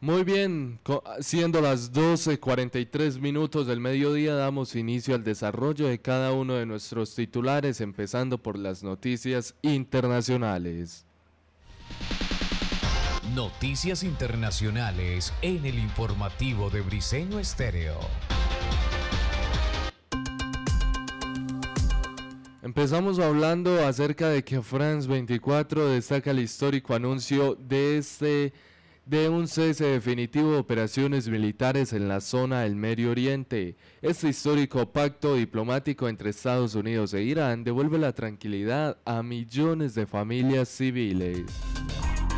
Muy bien, siendo las 12:43 del mediodía, damos inicio al desarrollo de cada uno de nuestros titulares, empezando por las noticias internacionales. Noticias internacionales en el informativo de Briseño Estéreo. Empezamos hablando acerca de que France 24 destaca el histórico anuncio de un cese definitivo de operaciones militares en la zona del Medio Oriente. Este histórico pacto diplomático entre Estados Unidos e Irán devuelve la tranquilidad a millones de familias civiles.